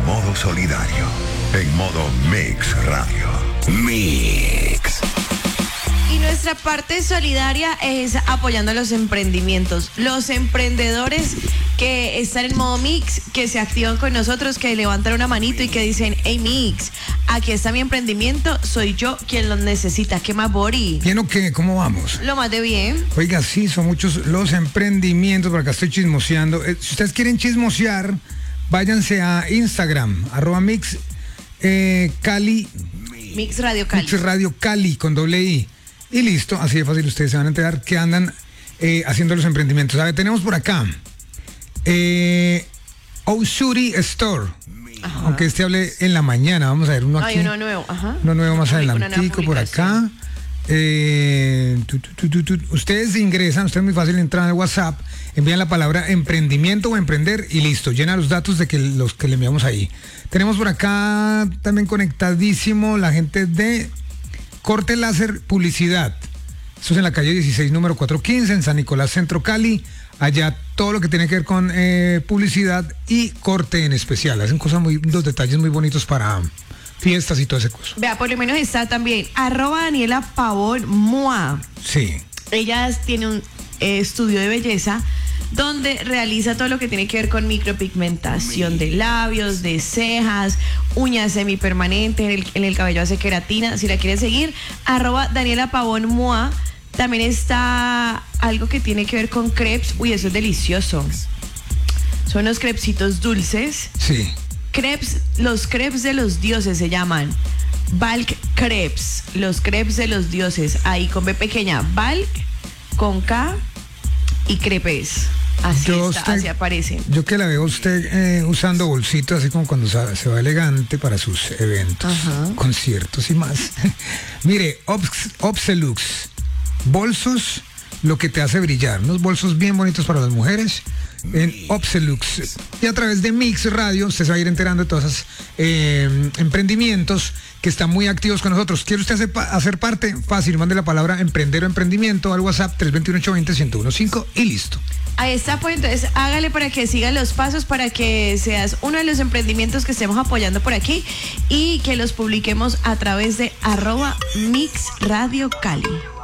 modo solidario, en modo Mix Radio. Mix. Y nuestra parte solidaria es apoyando los emprendimientos. Los emprendedores que están en modo Mix, que se activan con nosotros, que levantan una manito y que dicen: hey Mix, aquí está mi emprendimiento, soy yo quien lo necesita. ¿Qué más, Bori? ¿Bien o qué? ¿Cómo vamos? Lo más de bien. Oiga, sí, son muchos los emprendimientos, por acá estoy chismoseando. Si ustedes quieren chismosear, váyanse a Instagram, @Mix Cali. Mix Radio Cali. Mix Radio Cali, con doble I. Y listo, así de fácil, ustedes se van a enterar que andan haciendo los emprendimientos. A ver, tenemos por acá Osuri Store. Ajá. Aunque este hable en la mañana, vamos a ver uno aquí. Hay uno nuevo, ajá. Uno nuevo más adelantico por acá. Ustedes ingresan, ustedes muy fácil entran al WhatsApp, envían la palabra emprendimiento o emprender y listo, llena los datos de que los que le enviamos ahí. Tenemos por acá también conectadísimo la gente de Corte Láser Publicidad. Esto es en la calle 16, número 415, en San Nicolás, Centro Cali. Allá todo lo que tiene que ver con publicidad y corte en especial. Hacen los detalles muy bonitos para fiestas y todo ese cosa. Vea, por lo menos está también @Daniela Pavón Mua. Sí. Ella tiene un estudio de belleza donde realiza todo lo que tiene que ver con micropigmentación de labios, de cejas, uñas semipermanentes, en el cabello hace queratina. Si la quieren seguir, @Daniela Pavón Mua. También está algo que tiene que ver con crepes. Uy, eso es delicioso. Son unos crepesitos dulces. Sí. Crepes, los crepes de los dioses se llaman Balk Crepes. Los crepes de los dioses. Ahí con B pequeña, Balk, con K y crepes. Así está, así aparecen. Yo que la veo a usted usando bolsitos, así como cuando se va elegante para sus eventos, ajá, conciertos y más. Mire, Obselux, bolsos, lo que te hace brillar. Unos bolsos bien bonitos para las mujeres en Obselux. Y a través de Mix Radio usted se va a ir enterando de todos esos emprendimientos que están muy activos con nosotros. ¿Quiere usted hacer parte? Fácil, mande la palabra emprender o emprendimiento al WhatsApp 321-820-1015 y listo. Ahí está, pues entonces hágale para que siga los pasos, para que seas uno de los emprendimientos que estemos apoyando por aquí y que los publiquemos a través de @Mix Radio Cali.